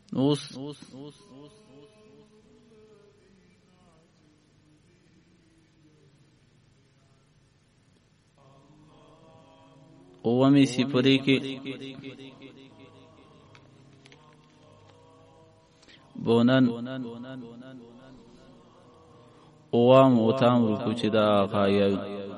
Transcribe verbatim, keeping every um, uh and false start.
اوس اومی سپری کې بونن اوام اوتام رکو چې دا غایه